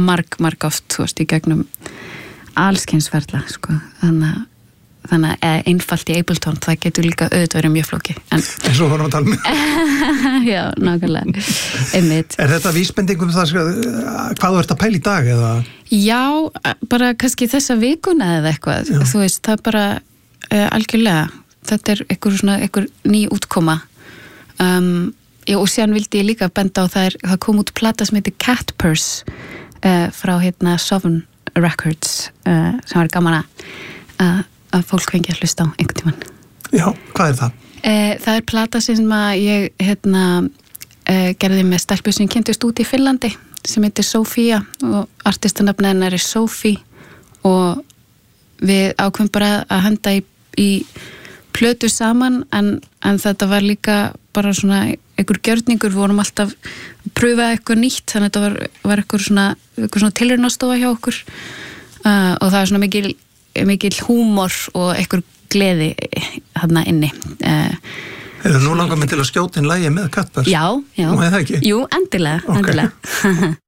marg oft, þú veist, í gegnum allskynsferla, sko, þannig að einfalt í Ableton, það getur líka auðvitað verið mjög flókið. Eins og vorum að tala með. Já, nákvæmlega. Einmitt. Þetta vísbendingum það, hvað þú ert að pæla í dag, eða? Já, bara kannski þessa vikuna eða eitthvað, þú veist, það er bara algjörlega, þetta er einhver ný útkoma. Já, og síðan vildi ég líka benda á það kom út plata sem heitir Cat Purse frá Sovereign Records sem var gaman að fólk fengi að hlusta á einhvern tímann. Já, hvað er það? Það er plata sem að ég gerði með stelpu sem kynntist út í Finnlandi sem heitir Sofía og artistanafnið hennar er Sophie og við ákveðum bara að henda í plötu saman en þetta var líka bara svona einhver gjörningur, við vorum alltaf að pröfa eitthvað nýtt, þannig að þetta var eitthvað svona tilraunastofa hjá okkur og það er svona mikil húmor og eitthvað gleði þarna inni. Nú langar mig til að skjóta inn lagi með Cat Purse? Já. Má ég það ekki? Jú, endilega.